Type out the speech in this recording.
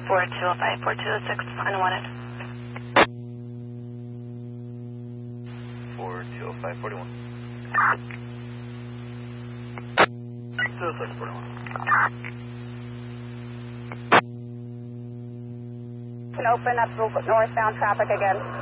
4205, 4206, unwanted. 4205, 41. 206, 41. Can open up northbound traffic again.